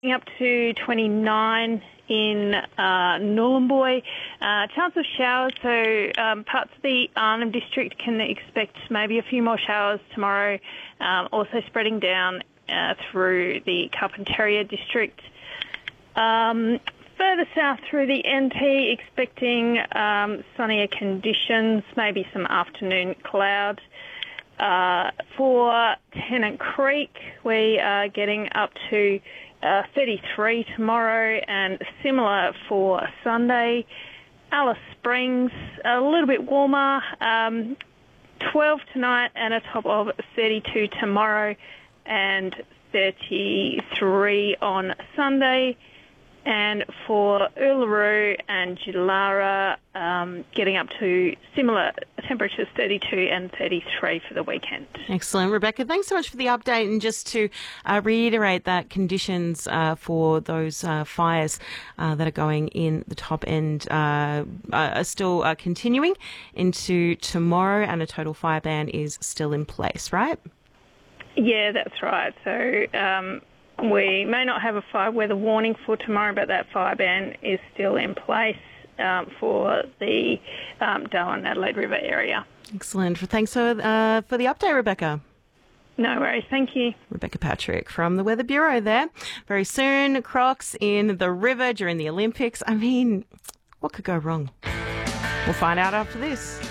up to 29 in Nhulunbuy. Chance of showers, so parts of the Arnhem District can expect maybe a few more showers tomorrow, also spreading down through the Carpentaria District. Further south through the NT, expecting sunnier conditions, maybe some afternoon cloud. For Tennant Creek, we are getting up to 33 tomorrow and similar for Sunday. Alice Springs, a little bit warmer, 12 tonight and a top of 32 tomorrow and 33 on Sunday. And for Uluru and Jilara, getting up to similar temperatures, 32 and 33 for the weekend. Excellent. Rebecca, thanks so much for the update. And just to reiterate that conditions for those fires that are going in the top end are still continuing into tomorrow, and a total fire ban is still in place, right? Yeah, that's right. So we may not have a fire weather warning for tomorrow, but that fire ban is still in place for the Darwin Adelaide River area. Excellent. Thanks for the update, Rebecca. No worries. Thank you. Rebecca Patrick from the Weather Bureau there. Very soon, Crocs in the river during the Olympics. I mean, what could go wrong? We'll find out after this.